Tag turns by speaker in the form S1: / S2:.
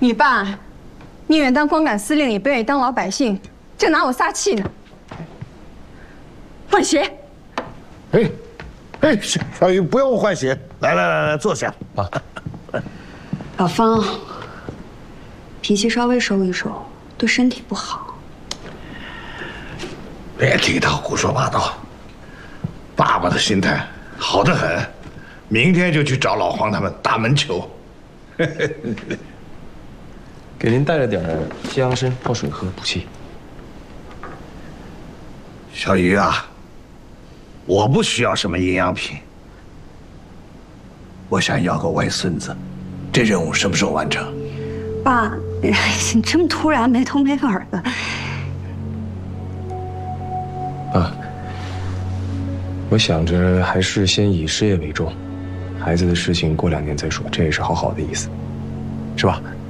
S1: 你爸宁愿当光杆司令，也不愿意当老百姓，正拿我撒气呢。换鞋。
S2: 哎，小雨不用换鞋，来，坐下啊。
S3: 老方，脾气稍微收一收，对身体不好。
S2: 别听他胡说八道。爸爸的心态好得很，明天就去找老黄他们打门球。
S4: 给您带了点西洋参泡水喝，补气。
S2: 小鱼啊，我不需要什么营养品，我想要个外孙子，这任务什么时候完成？
S3: 爸，你这么突然没头没尾的。
S4: 爸，我想着还是先以事业为重，孩子的事情过2年再说，这也是好好的意思，是吧？